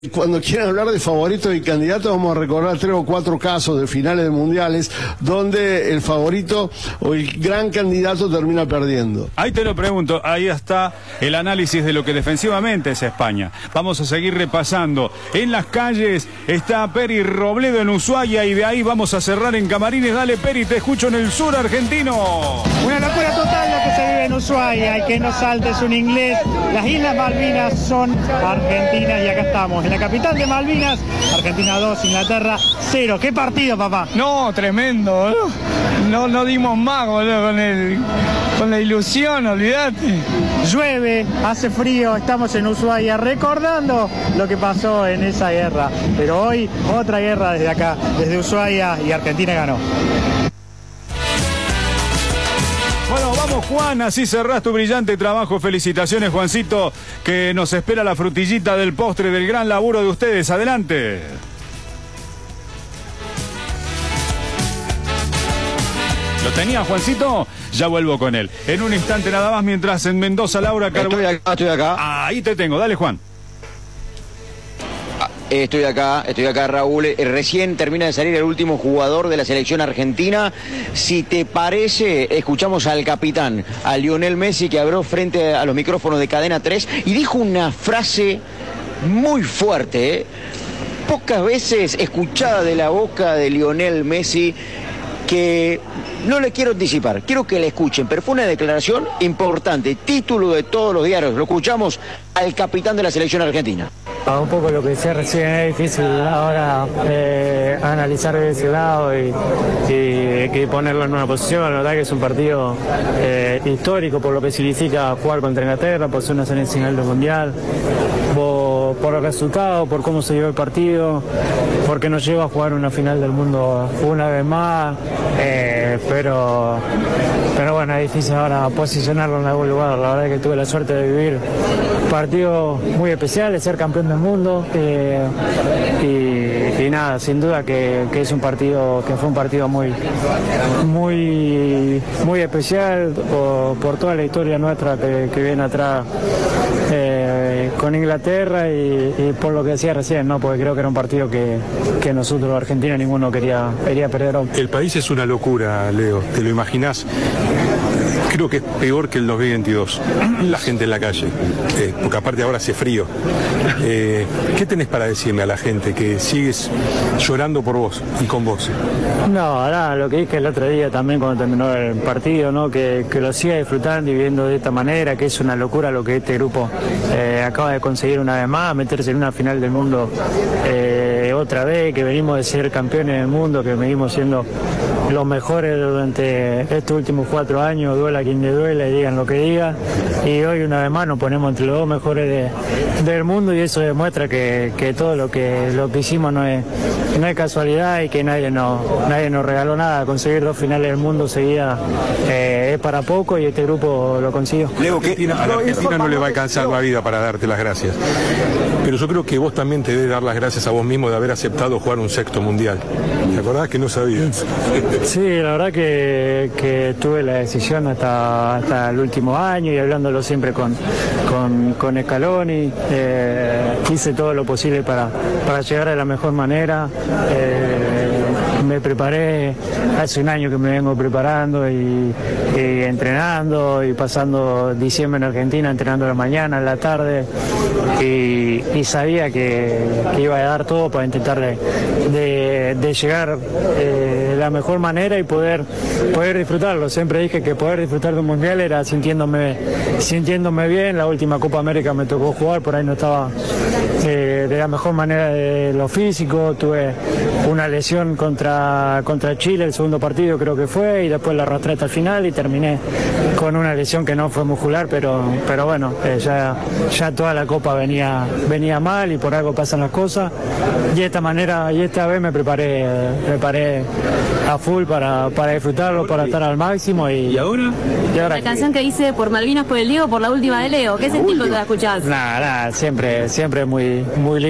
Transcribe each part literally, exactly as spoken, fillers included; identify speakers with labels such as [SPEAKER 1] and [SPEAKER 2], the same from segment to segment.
[SPEAKER 1] Cuando quieran hablar de favoritos y candidatos, vamos a recordar tres o cuatro casos de finales de mundiales donde el favorito o el gran candidato termina perdiendo.
[SPEAKER 2] Ahí te lo pregunto, ahí está el análisis de lo que defensivamente es España. Vamos a seguir repasando. En las calles está Peri Robledo en Ushuaia y de ahí vamos a cerrar en Camarines. Dale, Peri, te escucho en el sur argentino.
[SPEAKER 3] Una locura total lo que se vive en Ushuaia, y que no saltes un inglés. Las Islas Malvinas son argentinas y acá estamos. La capital de Malvinas, Argentina dos, Inglaterra cero. ¿Qué partido, papá?
[SPEAKER 4] No, tremendo, boludo. No, no dimos más, boludo, con, el, con la ilusión, olvídate.
[SPEAKER 3] Llueve, hace frío, estamos en Ushuaia recordando lo que pasó en esa guerra. Pero hoy, otra guerra desde acá, desde Ushuaia, y Argentina ganó.
[SPEAKER 2] Bueno, vamos, Juan, así cerrás tu brillante trabajo. Felicitaciones, Juancito, que nos espera la frutillita del postre del gran laburo de ustedes. Adelante. ¿Lo tenía, Juancito? Ya vuelvo con él. En un instante nada más, mientras en Mendoza, Laura Carbonell.
[SPEAKER 5] Estoy acá, estoy acá.
[SPEAKER 2] Ahí te tengo, dale, Juan.
[SPEAKER 5] Estoy acá, estoy acá, Raúl. Eh, recién termina de salir el último jugador de la selección argentina. Si te parece, escuchamos al capitán, a Lionel Messi, que habló frente a los micrófonos de Cadena tres y dijo una frase muy fuerte, ¿eh? Pocas veces escuchada de la boca de Lionel Messi, que no le quiero anticipar, quiero que la escuchen, pero fue una declaración importante, título de todos los diarios. Lo escuchamos al capitán de la selección argentina.
[SPEAKER 6] Un poco lo que decía recién, es difícil ahora eh, analizar de ese lado y, y, y ponerlo en una posición. La verdad que es un partido eh, histórico por lo que significa jugar contra Inglaterra, por ser una semifinal del Mundial, por, por el resultado, por cómo se dio el partido, porque nos lleva a jugar una final del mundo una vez más, eh, pero, pero bueno, es difícil ahora posicionarlo en algún lugar. La verdad que tuve la suerte de vivir partidos muy especiales, ser campeón del mundo, eh, y, y nada, sin duda que, que es un partido, que fue un partido muy muy muy especial por, por toda la historia nuestra que, que viene atrás eh, con Inglaterra, y, y por lo que decía recién, no, porque creo que era un partido que, que nosotros, Argentina, ninguno quería, quería perder.
[SPEAKER 7] El país es una locura, Leo, ¿te lo imaginás? Creo que es peor que el dos mil veintidós, la gente en la calle, eh, porque aparte ahora hace frío. Eh, ¿Qué tenés para decirle a la gente que sigues llorando por vos y con vos?
[SPEAKER 6] No, nada, lo que dije el otro día también cuando terminó el partido, ¿no? que, que lo siga disfrutando y viviendo de esta manera, que es una locura lo que este grupo eh, acaba de conseguir una vez más, meterse en una final del mundo eh, otra vez, que venimos de ser campeones del mundo, que venimos siendo los mejores durante estos últimos cuatro años, duela quien le duela y digan lo que digan, y hoy una vez más nos ponemos entre los dos mejores de, del mundo, y eso demuestra que, que todo lo que lo que hicimos no es, no es casualidad, y que nadie nos, nadie nos regaló nada. Conseguir dos finales del mundo seguidas eh, es para poco, y este grupo lo consiguió.
[SPEAKER 7] Leo, que a la Argentina no le va a alcanzar la vida para darte las gracias, pero yo creo que vos también te debes dar las gracias a vos mismo de haber aceptado jugar un sexto mundial. ¿Te acordás que no sabías?
[SPEAKER 6] Sí, la verdad que, que tuve la decisión hasta, hasta el último año, y hablándolo siempre con, con, con Scaloni, eh, hice todo lo posible para, para llegar de la mejor manera. Eh, me preparé, hace un año que me vengo preparando y, y entrenando, y pasando diciembre en Argentina, entrenando a la mañana, a la tarde, y, y sabía que, que iba a dar todo para intentar de, de, de llegar eh, de la mejor manera y poder, poder disfrutarlo. Siempre dije que poder disfrutar de un mundial era sintiéndome, sintiéndome bien. La última Copa América me tocó jugar, por ahí no estaba eh, de la mejor manera de lo físico, tuve una lesión contra, contra Chile, el segundo partido creo que fue, y después la arrastré hasta el final y terminé con una lesión que no fue muscular, pero, pero bueno, eh, ya, ya toda la Copa venía, venía mal, y por algo pasan las cosas, y de esta manera, y esta vez me preparé, me preparé a full para, para disfrutarlo, para estar al máximo. ¿Y,
[SPEAKER 2] ¿Y ahora?
[SPEAKER 6] Y ahora
[SPEAKER 8] la canción que dice por Malvinas por el Diego, por la última de Leo, ¿qué sentís cuando la escuchás?
[SPEAKER 6] Nada, nada, siempre, siempre muy, muy lindo.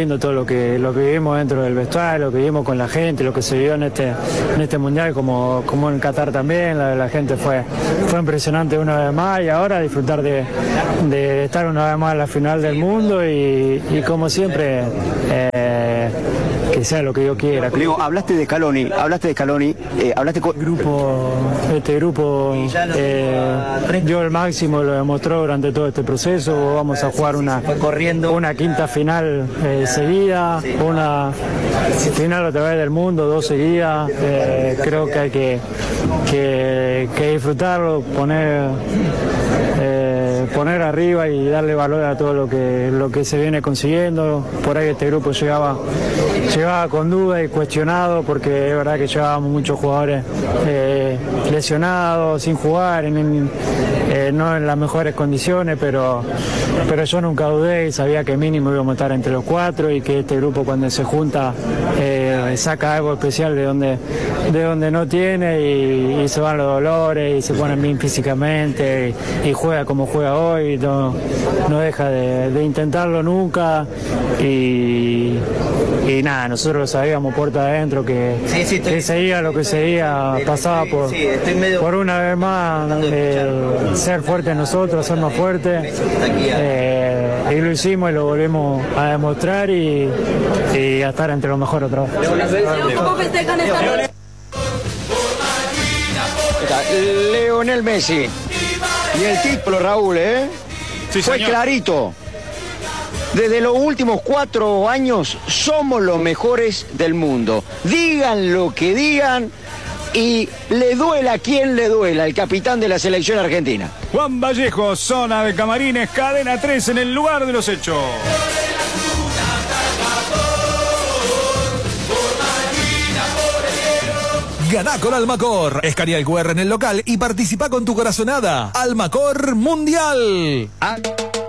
[SPEAKER 6] lindo todo lo que lo que vivimos dentro del vestuario, lo que vivimos con la gente, lo que se vivió en este en este mundial, como, como en Qatar también. La, la gente fue, fue impresionante una vez más, y ahora disfrutar de, de estar una vez más en la final del mundo y, y como siempre eh, que sea lo que yo quiera.
[SPEAKER 5] Leo, hablaste de Scaloni, hablaste de Scaloni, eh, hablaste con...
[SPEAKER 6] Grupo, este grupo eh, dio el máximo, lo demostró durante todo este proceso. Vamos a jugar una, una quinta final eh, seguida, una final otra vez del mundo, dos seguidas. Eh, creo que hay que, que, que disfrutarlo, poner eh, poner arriba y darle valor a todo lo que lo que se viene consiguiendo. Por ahí este grupo llegaba llegaba con dudas y cuestionado, porque es verdad que llevábamos muchos jugadores eh, lesionados, sin jugar, en, en, eh, no en las mejores condiciones, pero, pero yo nunca dudé y sabía que mínimo íbamos a estar entre los cuatro, y que este grupo cuando se junta eh, saca algo especial de donde, de donde no tiene, y, y se van los dolores y se ponen bien físicamente y, y juega como juega hoy, no, no deja de, de intentarlo nunca, y, y nada, nosotros sabíamos puerta adentro que, sí, sí, estoy, que seguía lo que seguía, pasaba por, sí, medio... por una vez más eh, ser fuertes nosotros, ser más fuertes, eh, y lo hicimos y lo volvemos a demostrar, y, y a estar entre los mejores otra vez.
[SPEAKER 8] ¿Cómo festejan esta noche?
[SPEAKER 5] Lionel Messi y el título, Raúl, ¿eh?
[SPEAKER 2] Sí,
[SPEAKER 5] fue
[SPEAKER 2] señor.
[SPEAKER 5] Clarito. Desde los últimos cuatro años somos los mejores del mundo. Digan lo que digan y le duela a quien le duela, el capitán de la selección argentina.
[SPEAKER 2] Juan Vallejo, zona de Camarines, cadena tres en el lugar de los hechos.
[SPEAKER 9] Ganá con Almacor. Escanea el cu erre en el local y participa con tu corazonada. Almacor Mundial.
[SPEAKER 5] Ah.